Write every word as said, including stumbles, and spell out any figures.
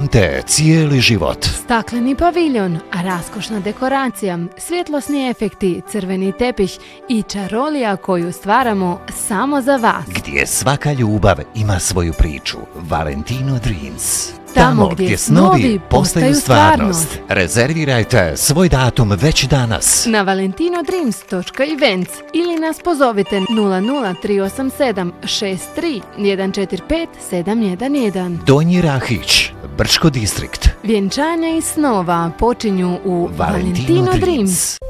te cijeli život. Stakleni paviljon, raskošna dekoracija, svjetlosni efekti, crveni tepih i čarolija koju stvaramo samo za vas. Gdje svaka ljubav ima svoju priču. Valentino Dreams. Tamo gdje snovi postaju stvarnost. Rezervirajte svoj datum već danas na valentinodreams točka events ili nas pozovite nula nula tri osam sedam šest tri jedan četiri pet sedam jedan jedan. Donji Rahić, Brčko distrikt. Vjenčanja i snova počinju u Valentino Dreams.